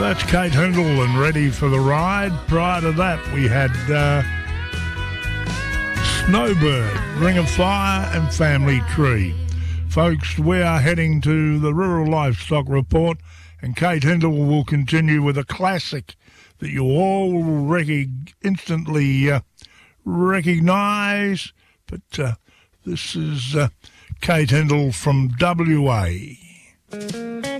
That's Kate Hindle and Ready for the Ride. Prior to that, we had Snowbird, Ring of Fire and Family Tree. Folks, we are heading to the Rural Livestock Report, and Kate Hindle will continue with a classic that you all instantly recognise. But this is Kate Hindle from WA.